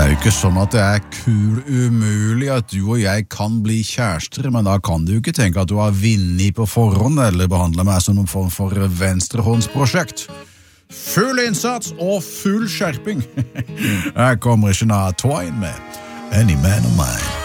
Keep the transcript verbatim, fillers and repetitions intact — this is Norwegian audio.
Det er jo ikke sånn at det er kul umulig at du og jeg kan bli kjærester, men da kan du ikke tenke at du har vunnet på forhånd eller behandle meg som noen form for venstrehåndsprosjekt. Full innsats og full skjerping. Her kommer Shania Twain med Any Man of Mine.